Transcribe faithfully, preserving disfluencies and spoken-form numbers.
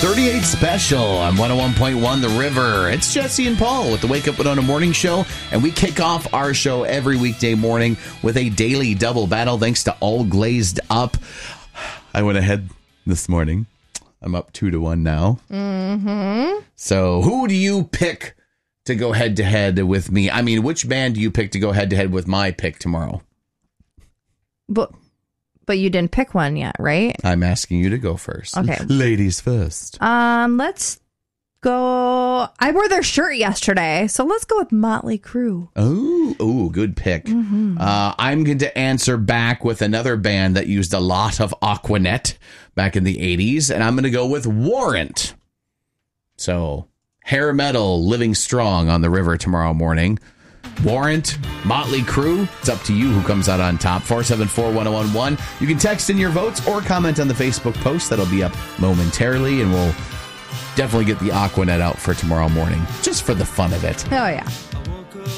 thirty-eight Special on one oh one point one The River. It's Jesse and Paul with the Wake Up Winona Morning Show, and we kick off our show every weekday morning with a daily double battle thanks to All Glazed Up. I went ahead this morning. I'm up two to one now. Mm-hmm. So who do you pick to go head-to-head with me? I mean, which band do you pick to go head-to-head with my pick tomorrow? But... But you didn't pick one yet, right? I'm asking you to go first. Okay. Ladies first. Um, let's go. I wore their shirt yesterday, so let's go with Motley Crue. Oh, oh, good pick. Mm-hmm. Uh, I'm going to answer back with another band that used a lot of Aquanet back in the eighties, and I'm going to go with Warrant. So, hair metal, living strong on the river tomorrow morning. Warrant, Motley Crue. It's up to you who comes out on top. four seven four, one oh one one. You can text in your votes or comment on the Facebook post. That'll be up momentarily, and we'll definitely get the Aquanet out for tomorrow morning, just for the fun of it. Oh, yeah.